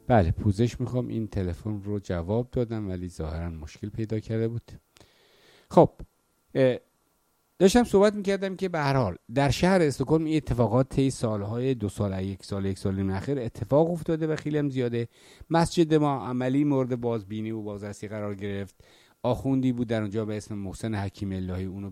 بله پوزش میخوام، این تلفن رو جواب دادم ولی ظاهرا مشکل پیدا کرده بود. خب داشتم صحبت میکردم که به هر حال در شهر استکهلم این اتفاقات طی سالهای 2 سال، 1 سال، 1 سال نیم اخیر اتفاق افتاده و خیلی هم زیاده. مسجد ما عملی مورد بازبینی و بازرسی قرار گرفت. آخوندی بود در اونجا به اسم محسن حکیم اللهی، اونو